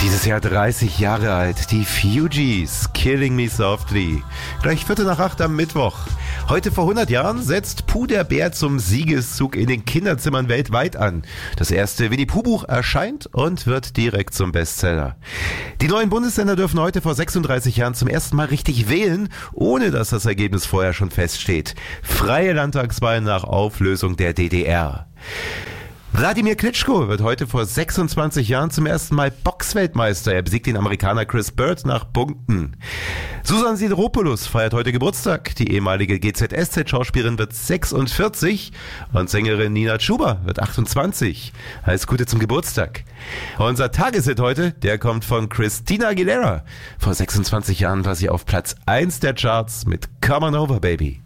Dieses Jahr 30 Jahre alt, die Fugees, Killing Me Softly. Gleich 7:45 am Mittwoch. Heute vor 100 Jahren setzt Puh der Bär zum Siegeszug in den Kinderzimmern weltweit an. Das erste Winnie-Puh-Buch erscheint und wird direkt zum Bestseller. Die neuen Bundesländer dürfen heute vor 36 Jahren zum ersten Mal richtig wählen, ohne dass das Ergebnis vorher schon feststeht. Freie Landtagswahlen nach Auflösung der DDR. Wladimir Klitschko wird heute vor 26 Jahren zum ersten Mal Boxweltmeister. Er besiegt den Amerikaner Chris Burt nach Punkten. Susan Sideropoulos feiert heute Geburtstag. Die ehemalige GZSZ-Schauspielerin wird 46 und Sängerin Nina Chuba wird 28. Alles Gute zum Geburtstag. Unser Tageshit heute, der kommt von Christina Aguilera. Vor 26 Jahren war sie auf Platz 1 der Charts mit Come On Over, Baby.